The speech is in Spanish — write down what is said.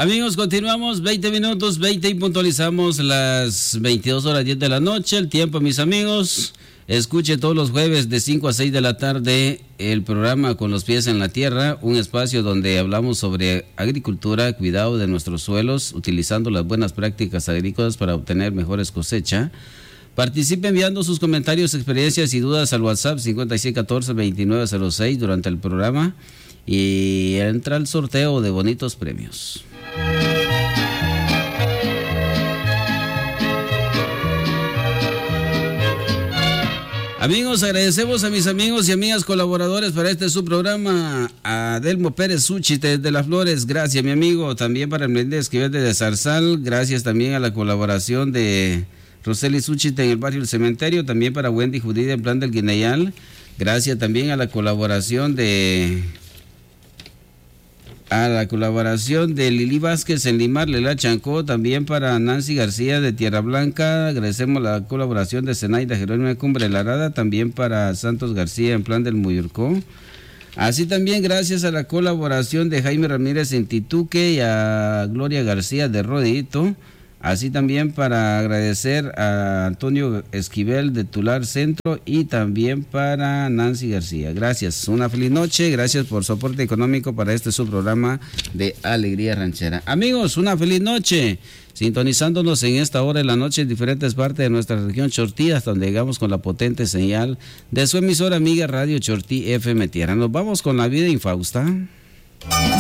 Amigos, continuamos 20 minutos, 20 y puntualizamos las 22:10 de la noche. El tiempo, mis amigos. Escuche todos los jueves de 5 a 6 de la tarde el programa Con los Pies en la Tierra, un espacio donde hablamos sobre agricultura, cuidado de nuestros suelos, utilizando las buenas prácticas agrícolas para obtener mejores cosechas. Participe enviando sus comentarios, experiencias y dudas al WhatsApp 5614-2906 durante el programa y entra al sorteo de bonitos premios. Amigos, agradecemos a mis amigos y amigas colaboradores para este su programa. A Delmo Pérez Suchite de Las Flores, gracias mi amigo. También para el Méndez Esquivel de Zarzal, gracias también a la colaboración de Roseli Suchite en el barrio El Cementerio, también para Wendy Judí en Plan del Guineyal, gracias también a la colaboración de Lili Vázquez en Limar, Lela Chancó, también para Nancy García de Tierra Blanca, agradecemos la colaboración de Zenaida Jerónimo de Cumbre Larada, también para Santos García en Plan del Muyurcó, así también gracias a la colaboración de Jaime Ramírez en Tituque y a Gloria García de Rodito, así también para agradecer a Antonio Esquivel de Tular Centro y también para Nancy García. Gracias, una feliz noche, gracias por su aporte económico para este subprograma de Alegría Ranchera. Amigos, una feliz noche, sintonizándonos en esta hora de la noche en diferentes partes de nuestra región Chortí, hasta donde llegamos con la potente señal de su emisora amiga Radio Chortí FM Tierra. Nos vamos con la vida infausta.